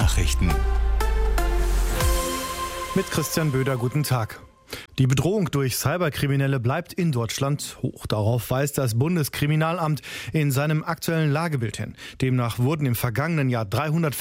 Nachrichten. Mit Christian Böder, guten Tag. Die Bedrohung durch Cyberkriminelle bleibt in Deutschland hoch. Darauf weist das Bundeskriminalamt in seinem aktuellen Lagebild hin. Demnach wurden im vergangenen Jahr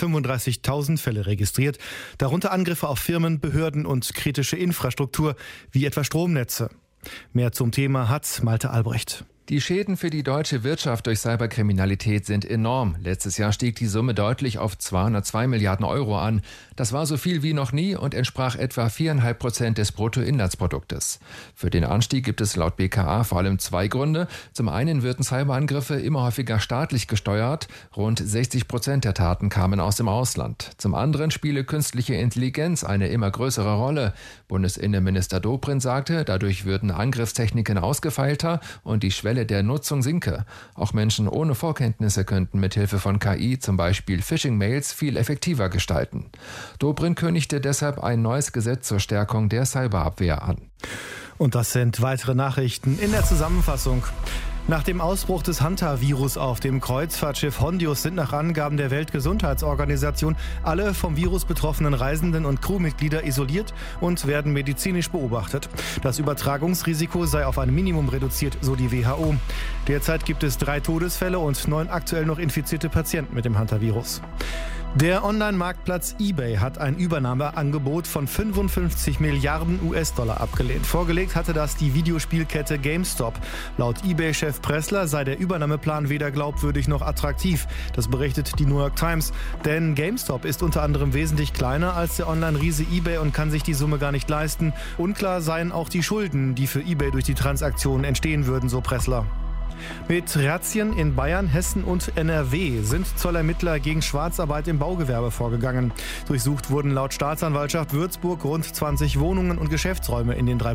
335.000 Fälle registriert, darunter Angriffe auf Firmen, Behörden und kritische Infrastruktur wie etwa Stromnetze. Mehr zum Thema hat Malte Albrecht. Die Schäden für die deutsche Wirtschaft durch Cyberkriminalität sind enorm. Letztes Jahr stieg die Summe deutlich auf 202 Milliarden Euro an. Das war so viel wie noch nie und entsprach etwa 4,5% des Bruttoinlandsproduktes. Für den Anstieg gibt es laut BKA vor allem zwei Gründe. Zum einen wirden Cyberangriffe immer häufiger staatlich gesteuert. Rund 60% der Taten kamen aus dem Ausland. Zum anderen spiele künstliche Intelligenz eine immer größere Rolle. Bundesinnenminister Dobrindt sagte, dadurch würden Angriffstechniken ausgefeilter und die Schwelle der Nutzung sinke. Auch Menschen ohne Vorkenntnisse könnten mithilfe von KI zum Beispiel Phishing-Mails viel effektiver gestalten. Dobrindt kündigte deshalb ein neues Gesetz zur Stärkung der Cyberabwehr an. Und das sind weitere Nachrichten in der Zusammenfassung. Nach dem Ausbruch des Hantavirus auf dem Kreuzfahrtschiff Hondius sind nach Angaben der Weltgesundheitsorganisation alle vom Virus betroffenen Reisenden und Crewmitglieder isoliert und werden medizinisch beobachtet. Das Übertragungsrisiko sei auf ein Minimum reduziert, so die WHO. Derzeit gibt es 3 Todesfälle und 9 aktuell noch infizierte Patienten mit dem Hantavirus. Der Online-Marktplatz eBay hat ein Übernahmeangebot von 55 Milliarden US-Dollar abgelehnt. Vorgelegt hatte das die Videospielkette GameStop. Laut eBay-Chef Pressler sei der Übernahmeplan weder glaubwürdig noch attraktiv. Das berichtet die New York Times. Denn GameStop ist unter anderem wesentlich kleiner als der Online-Riese eBay und kann sich die Summe gar nicht leisten. Unklar seien auch die Schulden, die für eBay durch die Transaktionen entstehen würden, so Pressler. Mit Razzien in Bayern, Hessen und NRW sind Zollermittler gegen Schwarzarbeit im Baugewerbe vorgegangen. Durchsucht wurden laut Staatsanwaltschaft Würzburg rund 20 Wohnungen und Geschäftsräume in den 3